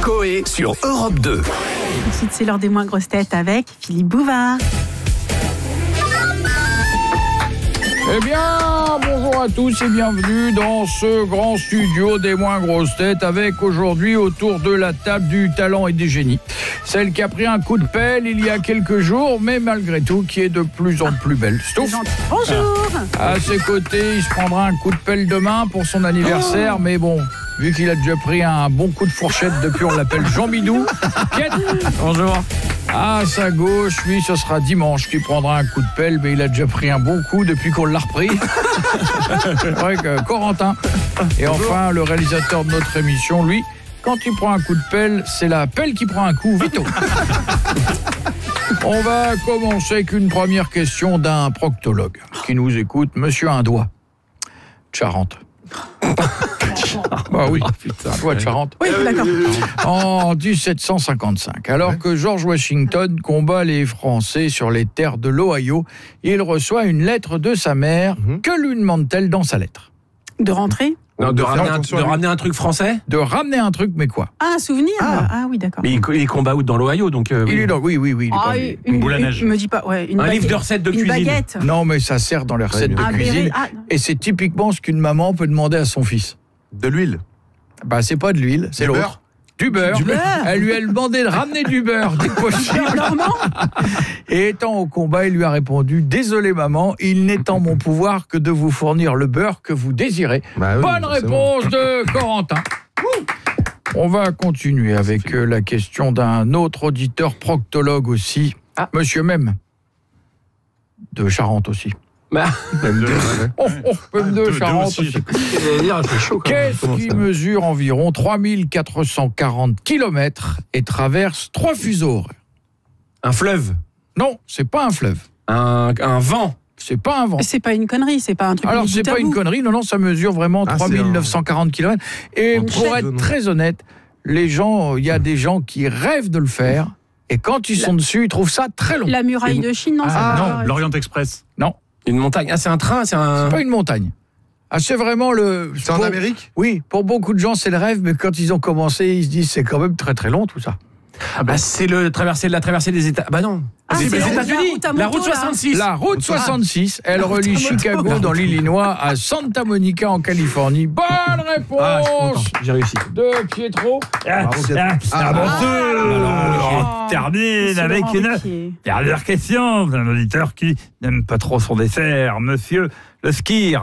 Coé sur Europe 2. Tout de suite, c'est l'heure des moins grosses têtes avec Philippe Bouvard. Eh bien, bonjour à tous et bienvenue dans ce grand studio des moins grosses têtes avec aujourd'hui autour de la table du talent et des génies. Celle qui a pris un coup de pelle il y a quelques jours, mais malgré tout qui est de plus en plus belle. Stouff. Bonjour. À ses côtés, il se prendra un coup de pelle demain pour son anniversaire, mais bon, vu qu'il a déjà pris un bon coup de fourchette depuis, on l'appelle Jean Bidou. Bonjour. À sa gauche, lui, ce sera dimanche qu'il prendra un coup de pelle, mais il a déjà pris un bon coup depuis qu'on l'a repris. C'est vrai que Corentin. Et enfin, le réalisateur de notre émission, lui, quand il prend un coup de pelle, c'est la pelle qui prend un coup, Vito. On va commencer avec une première question d'un proctologue qui nous écoute, Monsieur Un Doigt, de Charente. Bah oui, un doigt de Charente. Oui, d'accord. En 1755, alors que George Washington combat les Français sur les terres de l'Ohio, il reçoit une lettre de sa mère. Que lui demande-t-elle dans sa lettre? De rentrer? Non, de ramener un truc français. De ramener un truc, mais quoi? Ah, un souvenir. Ah oui, d'accord. Mais il combat où? Dans l'Ohio, donc. Il est dans, oui. Il est Ah, dans une boule à neige. Me dis pas, ouais, Un livre de recettes de une cuisine. baguette. Non, mais ça sert dans les recettes de cuisine. Et c'est typiquement ce qu'une maman peut demander à son fils. De l'huile. Bah, c'est pas de l'huile, c'est l'autre. beurre. Du beurre. Elle lui a demandé de ramener du beurre dès que possible. Et étant au combat, il lui a répondu: désolé maman, il n'est en mon pouvoir que de vous fournir le beurre que vous désirez. Bah oui, bonne réponse de Corentin. On va continuer avec la question d'un autre auditeur proctologue aussi, Monsieur Même, de Charente aussi. M2 Charente aussi. Qu'est-ce qui mesure environ 3440 km et traverse 3 fuseaux horaires? Un fleuve. Non, c'est pas un fleuve. Un vent. C'est pas un vent. C'est pas une connerie, c'est pas un truc. Alors, c'est pas une connerie, non, ça mesure vraiment 3940 km. Et pour être très honnête, les gens, il y a des gens qui rêvent de le faire, et quand ils sont dessus, ils trouvent ça très long. La muraille de Chine, non? Non, l'Orient Express. Non. Une montagne. Ah, c'est un train, c'est un. C'est pas une montagne. Ah, c'est vraiment le. C'est en Amérique? Oui, pour beaucoup de gens, c'est le rêve, mais quand ils ont commencé, ils se disent c'est quand même très très long tout ça. C'est la traversée des États. Bah non. C'est les États-Unis. La route 66. La route 66, elle relie Chicago dans l'Illinois à Santa Monica en Californie. Bonne réponse J'ai réussi. de Pietro. On termine avec une dernière question d'un auditeur qui n'aime pas trop son dessert, Monsieur Le Skir.